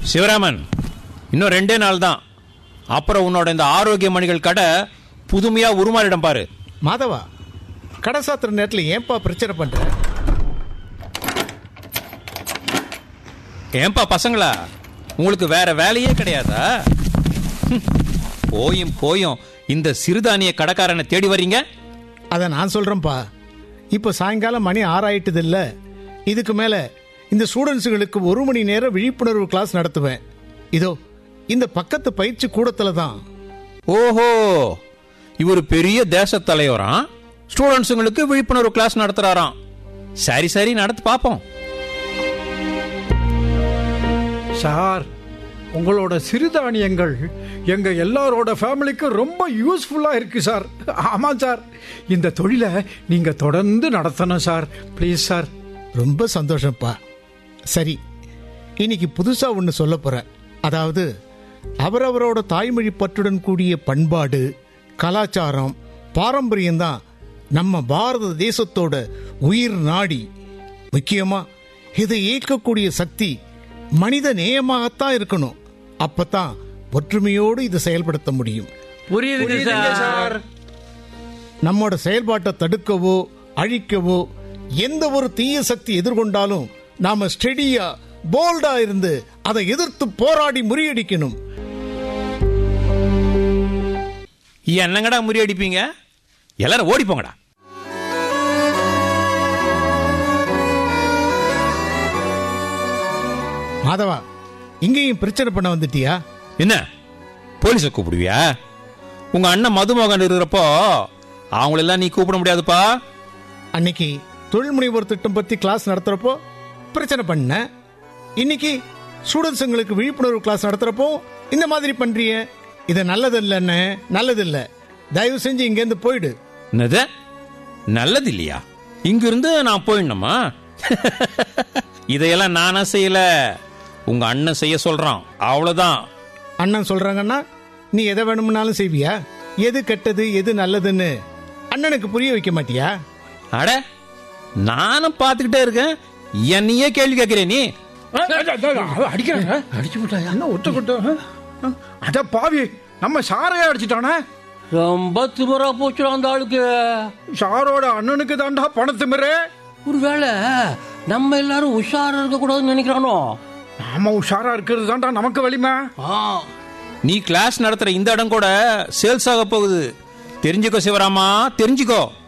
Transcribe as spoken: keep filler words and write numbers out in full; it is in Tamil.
சிவராமன், இன்னும் ரெண்டே நாள் தான், அப்புறம் உன்னோட இந்த ஆரோக்கிய மணிகள் கடை புதுமையா உருமாறிடம் பாரு. மாதவா, கடை சாத்துற நேரத்தில் ஏன்பா பிரச்சனை பண்ற? ஏன்பா பசங்களா, உங்களுக்கு வேற வேலையே கிடையாதா? போயும் போயும் இந்த சிறுதானிய கடைக்காரனை தேடி வர்றீங்க. அதை நான் சொல்றேன்ப்பா. இப்போ சாயங்காலம் மணி ஆறாயிட்டது இல்ல, இதுக்கு மேல இந்த ஸ்டூடெண்ட்ஸுகளுக்கு ஒரு மணி நேரம் விழிப்புணர்வு கிளாஸ் நடத்துவேன். இதோ இந்த பக்கத்து பயிற்சி கூடத்துல தான். ஓஹோ, இவர் பெரிய தேச தலைவராம், ஸ்டூடெண்ட்ஸுங்களுக்கு விழிப்புணர்வு கிளாஸ் நடத்துறாராம். சரி சரி, நடத்து பாப்போம். சார், உங்களோட சிறுதானியங்கள் எங்க எல்லாரோட ஃபேமிலிக்கு ரொம்ப யூஸ்ஃபுல்லா இருக்கு சார். ஆமா சார், இந்த தொழிலை நீங்க தொடர்ந்து நடத்தணும் சார். Please sir. ரொம்ப சந்தோஷம்ப்பா. சரி, இன்னைக்கு புதுசா ஒன்று சொல்ல போறேன். அதாவது அவரவரோட தாய்மொழி பற்றுடன் கூடிய பண்பாடு, கலாச்சாரம், பாரம்பரியம் தான் நம்ம பாரத தேசத்தோட உயிர் நாடி. முக்கியமா இதை இயக்கக்கூடிய சக்தி மனித நேயமாகத்தான் இருக்கணும். அப்பதான் ஒற்றுமையோடு இதை செயல்படுத்த முடியும். புரியுது சார். நம்மோட செயல்பாட்டை தடுக்கவோ அழிக்கவோ எந்த ஒரு தீய சக்தி எதிர்கொண்டாலும் நாம ஸ்டெடியா போல்டா இருந்து அதை எதிர்த்து போராடி முறியடிக்கணும். என்னங்கடா முறியடிப்பீங்க? எல்லாரும் ஓடி போங்கடா. மாதவா, இங்கேயும் பிரச்சனை பண்ண வந்துட்டியா? என்ன போலீஸை கூப்பிடுவியா? உங்க அண்ணன் மதுமோகன் இருக்கிறப்போ அவங்களெல்லாம் நீ கூப்பிட முடியாதுப்பா. அன்னைக்கு தொழில் முனைவோர் திட்டம் பத்தி கிளாஸ் நடத்துறப்போ பிரச்சனை பண்ண, இன்னைக்கு ஸ்டூடெண்ட்ஸுங்களுக்கு விழிப்புணர்வு கிளாஸ் நடத்துறப்போ இந்த மாதிரி பண்றிய. இது நல்லது இல்லைன்னு. நல்லது இல்ல. தயவு செஞ்சு இங்கேருந்து போயிடு. என்னது நல்லது இல்லையா? இங்கிருந்து நான் போயிடணுமா? இதையெல்லாம் நானா செய்யல, உங்க அண்ணன் செய்ய சொல்றான், அவ்வளவுதான். அண்ணன் சொல்றாங்கன்னா நீ எதை வேணும்னாலும் செய்வியா? எது கெட்டது எது நல்லதுன்னு அண்ணனுக்கு புரிய வைக்க மாட்டியா? அட, நானும் பாத்துக்கிட்டே இருக்கேன், என்னையே கேள்வி கேட்கிறேன் நீ. அடிக்கிறாங்க. அடிச்சு விட்டாயா? என்ன ஒட்ட கொட்ட? அட பாவி, நம்ம சாரையா அடிச்சிட்டானே. ரொம்ப திமிரா போச்சு அந்த ஆளுக்கு. சாரோட அண்ணனுக்கு தாண்டா பணத்திமிரு. ஒருவேளை நம்ம எல்லாரும் உஷாரா இருக்க கூடாதுன்னு நினைக்கிறானோ? நாம உஷாரா இருக்கிறது தாண்டா நமக்கு வலிமை. நீ கிளாஸ் நடத்துற இந்த இடம் கூட சேல்ஸ் ஆக போகுது. தெரிஞ்சுக்கோ சிவராமா, தெரிஞ்சுக்கோ.